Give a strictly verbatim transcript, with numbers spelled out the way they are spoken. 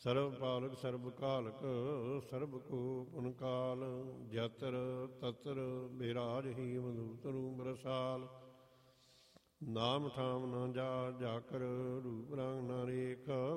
ਸਰਬ ਪਾਲਕ ਸਰਬ ਕਾਲਕ ਸਰਬ ਕੋ ਪੁਨ ਕਾਲ ਜਤਰ ਤਤਰ ਬਿਰਾਜ ਹੀ ਮਧੂਤਰੂ ਬਰਸਾਲ ਨਾਮ ਠਾਮ ਨਾ ਜਾ ਜਾਕਰ ਰੂਪ ਰੰਗ ਨਾ ਰੇਖ